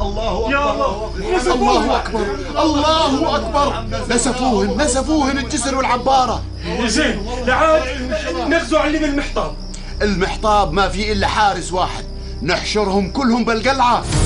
الله أكبر. يا الله، الله أكبر الله أكبر. نسفوهن الجسر والعبارة. زين لعاد نغزو على اللي بالمحطاب. المحطاب ما في إلا حارس واحد، نحشرهم كلهم بالقلعة.